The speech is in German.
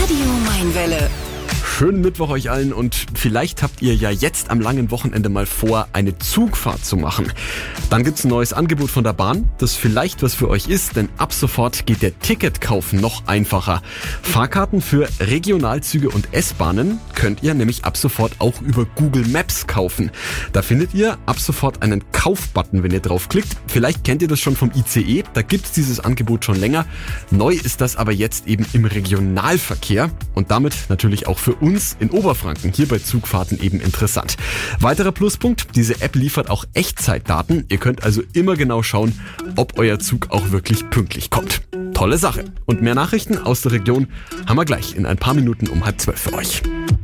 Radio Mainwelle. Schönen Mittwoch euch allen und vielleicht habt ihr ja jetzt am langen Wochenende mal vor, eine Zugfahrt zu machen. Dann gibt's ein neues Angebot von der Bahn, das vielleicht was für euch ist, denn ab sofort geht der Ticketkauf noch einfacher. Fahrkarten für Regionalzüge und S-Bahnen könnt ihr nämlich ab sofort auch über Google Maps kaufen. Da findet ihr ab sofort einen Kaufbutton, wenn ihr draufklickt. Vielleicht kennt ihr das schon vom ICE, da gibt's dieses Angebot schon länger. Neu ist das aber jetzt eben im Regionalverkehr und damit natürlich auch für uns in Oberfranken hier bei Zugfahrten eben interessant. Weiterer Pluspunkt, diese App liefert auch Echtzeitdaten. Ihr könnt also immer genau schauen, ob euer Zug auch wirklich pünktlich kommt. Tolle Sache. Und mehr Nachrichten aus der Region haben wir gleich in ein paar Minuten um 11:30 für euch.